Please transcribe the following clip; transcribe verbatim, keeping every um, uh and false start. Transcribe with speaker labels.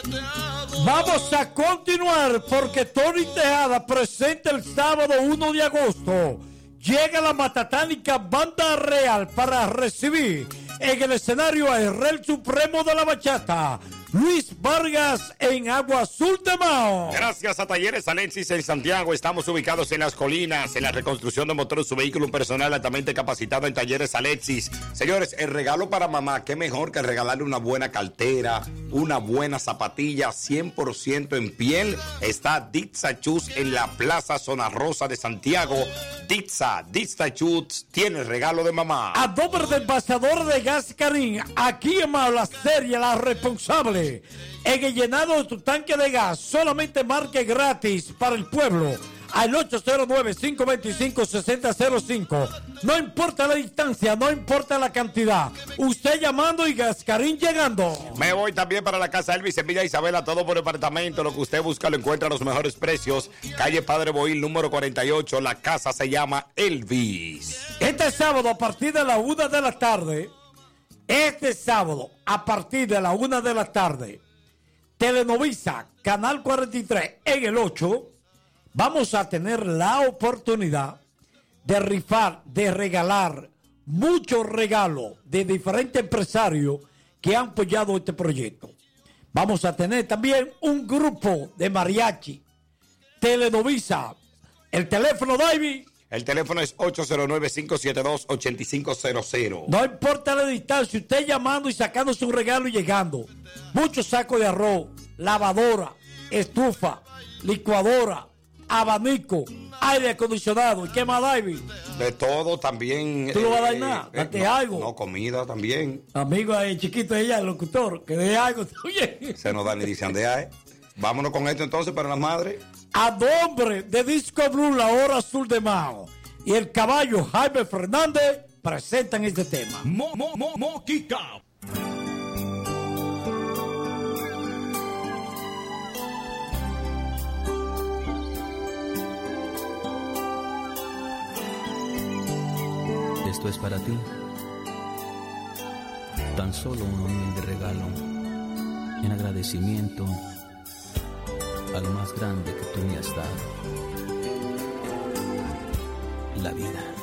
Speaker 1: Vamos a continuar porque Tony Tejada presenta el sábado uno de agosto. Llega la matatánica Banda Real para recibir en el escenario al Rey Supremo de la Bachata, Luis Vargas, en Agua Azul de Mao.
Speaker 2: Gracias a Talleres Alexis en Santiago. Estamos ubicados en las colinas, en la reconstrucción de motores, su vehículo, un personal altamente capacitado en Talleres Alexis. Señores, el regalo para mamá, qué mejor que regalarle una buena cartera, una buena zapatilla cien por ciento en piel. Está Ditza Chus en la Plaza Zona Rosa de Santiago. Ditza, Ditza Chus tiene el regalo de mamá.
Speaker 1: A nombre del embajador de Gas Carín, aquí en Mao, la serie, la responsable en el llenado de tu tanque de gas, solamente marque gratis para el pueblo al ocho cero nueve, cinco dos cinco, seis cero cero cinco. No importa la distancia, no importa la cantidad, usted llamando y Gascarín llegando.
Speaker 2: Me voy también para la casa Elvis en Villa Isabela, todo por departamento. Lo que usted busca lo encuentra a los mejores precios. Calle Padre Boil número cuarenta y ocho. La casa se llama Elvis.
Speaker 1: Este sábado a partir de la una de la tarde Este sábado, a partir de la una de la tarde, Telenovisa, Canal cuarenta y tres, en el ocho, vamos a tener la oportunidad de rifar, de regalar muchos regalos de diferentes empresarios que han apoyado este proyecto. Vamos a tener también un grupo de mariachi, Telenovisa, el teléfono, David.
Speaker 2: El teléfono es ocho cero nueve, cinco siete dos, ocho cinco cero cero.
Speaker 1: No importa la distancia, usted llamando y sacándose un regalo y llegando. Muchos sacos de arroz, lavadora, estufa, licuadora, abanico, aire acondicionado. ¿Y qué más, David?
Speaker 2: De todo también.
Speaker 1: ¿Tú no vas a dar
Speaker 2: eh,
Speaker 1: nada?
Speaker 2: eh,
Speaker 1: Date
Speaker 2: no,
Speaker 1: algo.
Speaker 2: No, comida también.
Speaker 1: Amigo, el chiquito de ella, el locutor, que dé algo. Oye.
Speaker 2: Se nos da ni dicen de ahí. Vámonos con esto entonces para las madres.
Speaker 1: A nombre de Disco Blue, la hora azul de Mao, y el caballo Jaime Fernández presentan este tema.
Speaker 3: Mo, mo, mo, Moquica.
Speaker 4: Esto es para ti. Tan solo un humilde regalo en agradecimiento a lo más grande que tú me has dado, la vida.